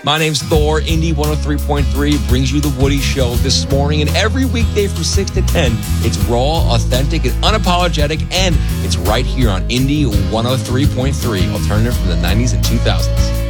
My name's Thor. Indie 103.3 brings you The Woody Show this morning, and every weekday from 6 to 10, it's raw, authentic, and unapologetic, and it's right here on Indie 103.3, alternative from the 90s and 2000s.